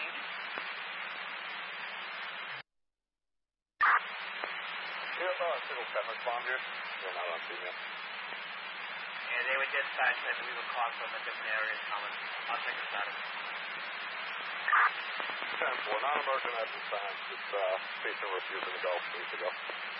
Single 10 respond here. Still not on scene yet. Yeah, they were dispatched. I believe a car from a different area is coming. I'll take a shot of it. 10-4, non-emergent at this time. Just facing refusing to go. Please to go.